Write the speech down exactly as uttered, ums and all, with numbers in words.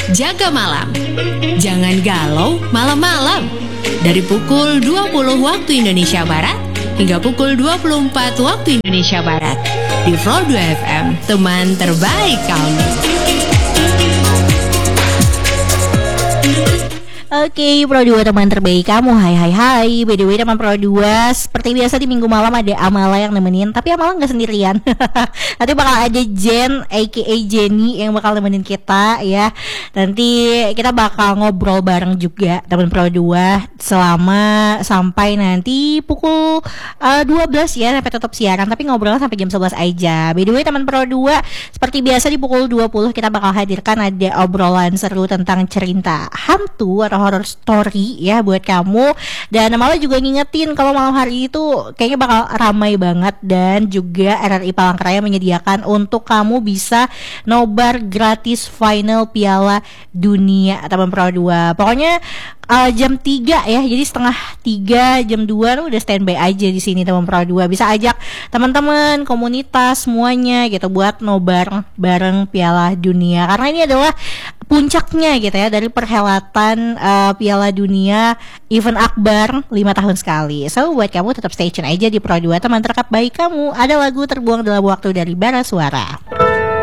Jaga malam. Jangan galau malam-malam. Dari pukul dua puluh waktu Indonesia Barat hingga pukul dua puluh empat waktu Indonesia Barat. Di Pro dua F M, teman terbaik kamu. Oke, Pro dua teman terbaik kamu. Hai hai hai. By the way teman Pro dua, seperti biasa di minggu malam ada Amala yang nemenin. Tapi Amala gak sendirian. Nanti bakal ada Jen aka Jenny yang bakal nemenin kita ya. Nanti kita bakal ngobrol bareng juga teman Pro dua selama sampai nanti pukul uh, dua belas ya, sampai tutup siaran. Tapi ngobrolnya sampai jam sebelas aja. By the way teman Pro dua, seperti biasa di pukul dua puluh kita bakal hadirkan ada obrolan seru tentang cerita hantu atau horror story ya buat kamu. Dan malah juga ngingetin kalau malam hari itu kayaknya bakal ramai banget. Dan juga R R I Palangkaraya menyediakan untuk kamu bisa nobar gratis final Piala Dunia teman Pro dua. Pokoknya uh, jam tiga ya, jadi setengah tiga, jam dua lu udah standby aja di sini teman Pro dua. Bisa ajak teman-teman, komunitas semuanya gitu buat nobar bareng Piala Dunia. Karena ini adalah puncaknya gitu ya dari perhelatan uh, Piala Dunia event akbar lima tahun sekali. So buat kamu tetap stay tune aja di Pro dua teman terkap baik kamu. Ada lagu terbuang dalam waktu dari Bara Suara.